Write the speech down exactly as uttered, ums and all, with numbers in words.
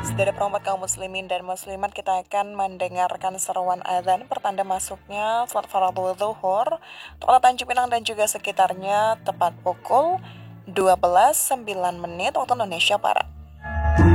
Saudara perempat kaum muslimin dan muslimat, kita akan mendengarkan seruan azan pertanda masuknya salat fardu zuhur untuk kota Tanjung Pinang dan juga sekitarnya tepat pukul dua belas lewat sembilan menit waktu Indonesia Barat.